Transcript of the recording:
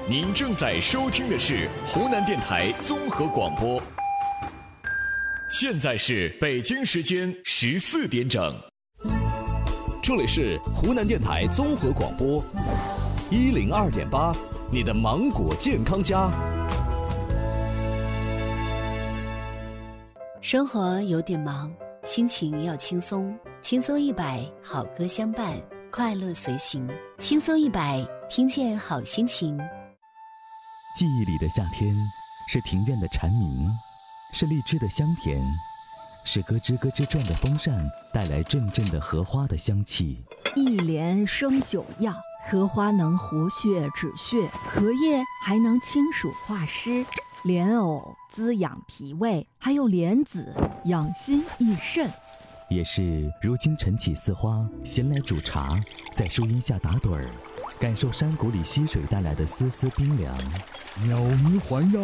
您正在收听的是湖南电台综合广播。现在是北京时间14点整， 这里是湖南电台综合广播102.8，你的芒果健康家。 生活有点忙，心情要轻松，轻松100，好歌相伴，快乐随行，轻松100，听见好心情。 记忆里的夏天，是庭院的蝉鸣，是荔枝的香甜，是咯吱咯吱转的风扇带来阵阵的荷花的香气。 一莲生9药，荷花能活血止血，荷叶还能清暑化湿，莲藕滋养脾胃，还有莲子养心益肾。 也是如今晨起似花，闲来煮茶，在树荫下打盹儿，感受山谷里溪水带来的丝丝冰凉。 鸟鸣环绕